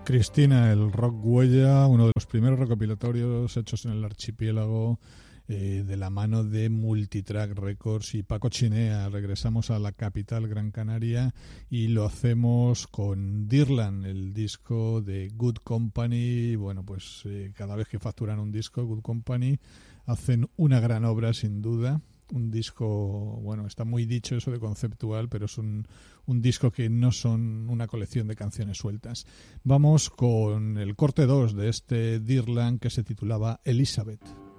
Cristina, el rock huella, uno de los primeros recopilatorios hechos en el archipiélago, de la mano de Multitrack Records y Paco Chinea. Regresamos a la capital Gran Canaria y lo hacemos con Dirland, el disco de Good Company. Bueno, pues cada vez que facturan un disco, Good Company hacen una gran obra, sin duda. Un disco, bueno, está muy dicho eso de conceptual, pero es un disco que no son una colección de canciones sueltas. Vamos con el corte 2 de este Dirland, que se titulaba Elizabeth.